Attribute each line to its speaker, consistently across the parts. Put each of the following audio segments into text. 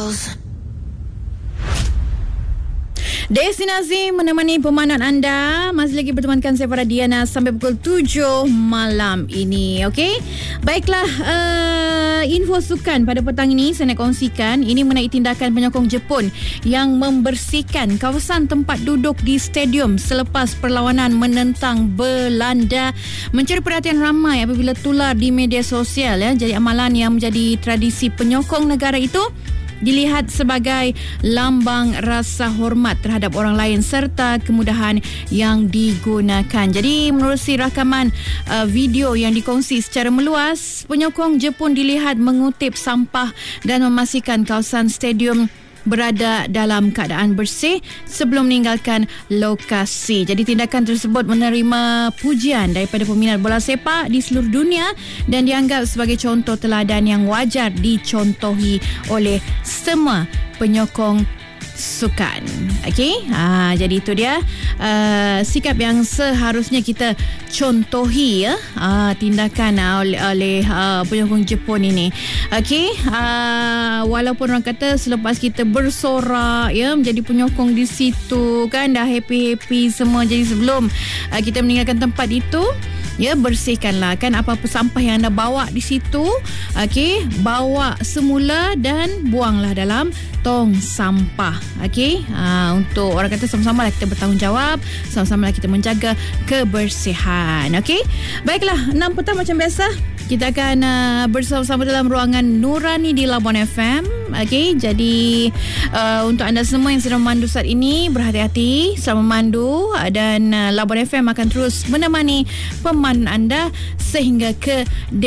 Speaker 1: Destinasi menemani pemanan anda. Masih lagi bertemankan saya Farah Diana sampai pukul 7 malam ini. Okey. Baiklah, info sukan pada petang ini saya nak kongsikan. Ini mengenai tindakan penyokong Jepun yang membersihkan kawasan tempat duduk di stadium selepas perlawanan menentang Belanda. Mencuri perhatian ramai apabila tular di media sosial ya. Jadi amalan yang menjadi tradisi penyokong negara itu dilihat sebagai lambang rasa hormat terhadap orang lain serta kemudahan yang digunakan. Jadi menerusi rakaman video yang dikongsi secara meluas, penyokong Jepun dilihat mengutip sampah dan memastikan kawasan stadium berada dalam keadaan bersih sebelum meninggalkan lokasi. Jadi tindakan tersebut menerima pujian daripada peminat bola sepak di seluruh dunia dan dianggap sebagai contoh teladan yang wajar dicontohi oleh semua penyokong sukan. Okey, jadi itu dia sikap yang seharusnya kita contohi ya, tindakan oleh penyokong Jepun ini. Okey, walaupun orang kata selepas kita bersorak ya menjadi penyokong di situ kan dah happy semua, jadi sebelum kita meninggalkan tempat itu ya, bersihkanlah kan apa-apa sampah yang anda bawa di situ. Okey, bawa semula dan buanglah dalam tong sampah. Okey, untuk orang kata sama-sama lah kita bertanggungjawab, sama-sama lah kita menjaga kebersihan. Okey, baiklah, 6 petang macam biasa kita akan bersama-sama dalam ruangan Nurani di Labuan FM. Okey, jadi untuk anda semua yang sedang memandu saat ini, berhati-hati selama memandu dan Labuan FM akan terus menemani pemandu anda sehingga ke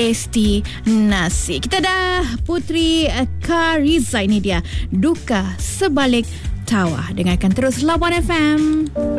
Speaker 1: destinasi. Kita dah Putri Kariza, ini dia Duka Sebalik Tawa. Dengarkan terus Labuan FM.